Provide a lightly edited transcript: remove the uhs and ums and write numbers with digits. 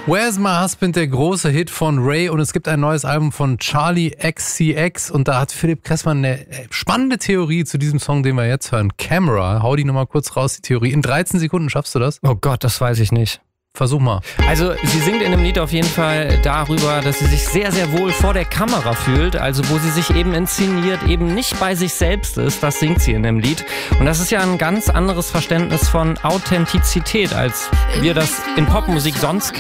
Where's My Husband, der große Hit von Ray, und es gibt ein neues Album von Charlie XCX und da hat Philipp Kressmann eine spannende Theorie zu diesem Song, den wir jetzt hören. Camera, hau die nochmal kurz raus, die Theorie. In 13 Sekunden schaffst du das? Oh Gott, das weiß ich nicht. Versuch mal. Also sie singt in dem Lied auf jeden Fall darüber, dass sie sich sehr, sehr wohl vor der Kamera fühlt, also wo sie sich eben inszeniert, eben nicht bei sich selbst ist, das singt sie in dem Lied. Und das ist ja ein ganz anderes Verständnis von Authentizität, als wir das in Popmusik sonst kennen.